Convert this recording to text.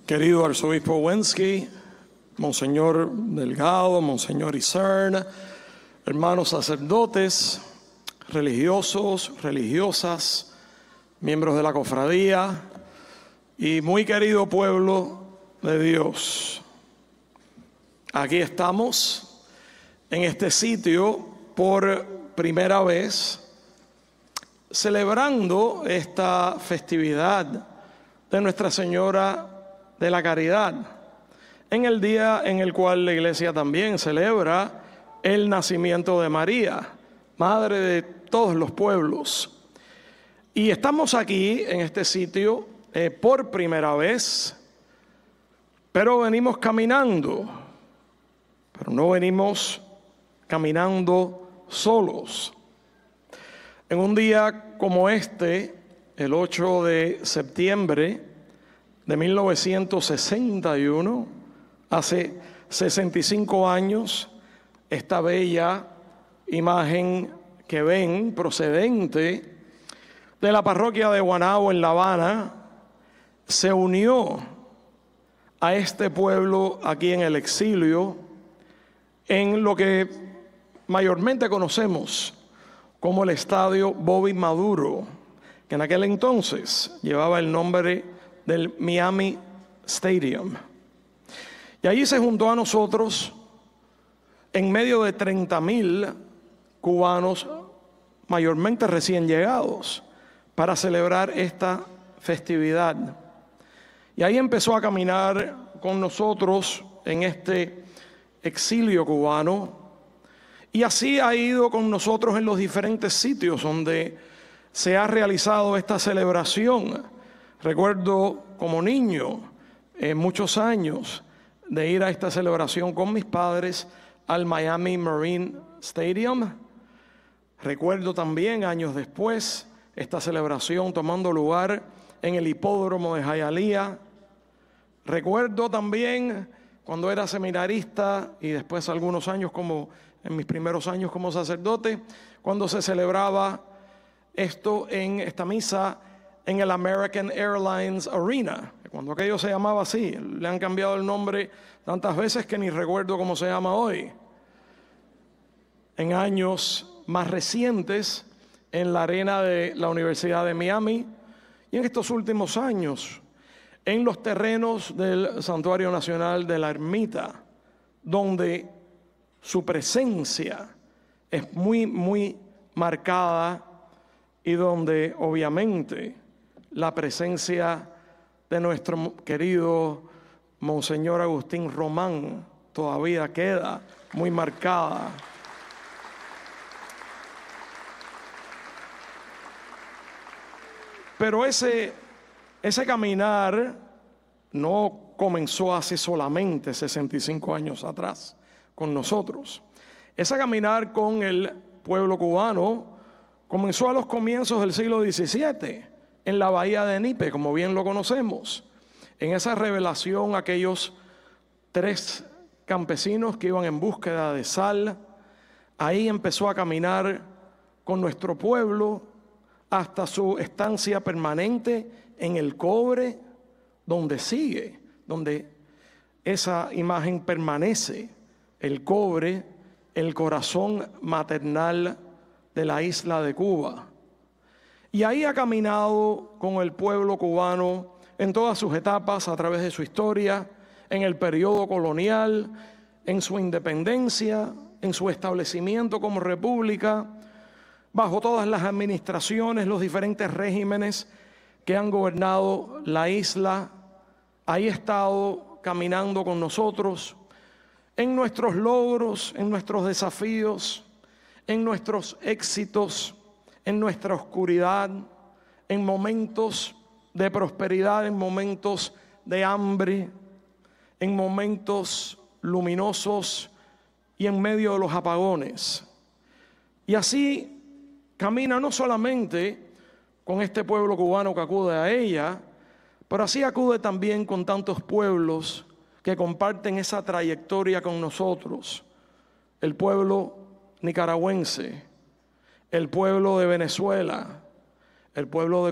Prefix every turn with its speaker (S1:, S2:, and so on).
S1: Querido arzobispo Wensky, Monseñor Delgado, Monseñor Isern, hermanos sacerdotes, religiosos, religiosas, miembros de la cofradía y muy querido pueblo de Dios. Aquí estamos en este sitio por primera vez celebrando esta festividad de Nuestra Señora de la Caridad, en el día en el cual la Iglesia también celebra el nacimiento de María, Madre de todos los pueblos. Y estamos aquí en este sitio por primera vez, pero venimos caminando, pero no venimos caminando solos. En un día como este, el 8 de septiembre de 1961, hace 65 años, esta bella imagen que ven procedente de la parroquia de Guanabo en La Habana se unió a este pueblo aquí en el exilio en lo que mayormente conocemos como el estadio Bobby Maduro, que en aquel entonces llevaba el nombre del Miami Stadium. Y allí se juntó a nosotros en medio de 30,000 cubanos, mayormente recién llegados, para celebrar esta festividad. Y ahí empezó a caminar con nosotros en este exilio cubano, y así ha ido con nosotros en los diferentes sitios donde se ha realizado esta celebración. Recuerdo como niño, muchos años, de ir a esta celebración con mis padres al Miami Marine Stadium. Recuerdo también, años después, esta celebración tomando lugar en el hipódromo de Hialeah. Recuerdo también cuando era seminarista y después algunos años como en mis primeros años como sacerdote, cuando se celebraba esta misa en el American Airlines Arena, cuando aquello se llamaba así. Le han cambiado el nombre tantas veces que ni recuerdo cómo se llama hoy. En años más recientes, en la arena de la Universidad de Miami, y en estos últimos años, en los terrenos del Santuario Nacional de la Ermita, donde su presencia es muy, muy marcada y donde obviamente la presencia de nuestro querido Monseñor Agustín Román todavía queda muy marcada. Pero ese caminar no comenzó hace solamente 65 años atrás con nosotros. Ese caminar con el pueblo cubano comenzó a los comienzos del siglo XVII, en la bahía de Nipe, como bien lo conocemos. En esa revelación, aquellos 3 campesinos que iban en búsqueda de sal, ahí empezó a caminar con nuestro pueblo hasta su estancia permanente en el Cobre, donde sigue, donde esa imagen permanece, el Cobre, el corazón maternal de la isla de Cuba. Y ahí ha caminado con el pueblo cubano en todas sus etapas, a través de su historia, en el periodo colonial, en su independencia, en su establecimiento como república, bajo todas las administraciones, los diferentes regímenes que han gobernado la isla. Ahí ha estado caminando con nosotros en nuestros logros, en nuestros desafíos, en nuestros éxitos, en nuestra oscuridad, en momentos de prosperidad, en momentos de hambre, en momentos luminosos y en medio de los apagones. Y así camina no solamente con este pueblo cubano que acude a ella, pero así acude también con tantos pueblos que comparten esa trayectoria con nosotros. El pueblo nicaragüense, el pueblo de Venezuela, el pueblo de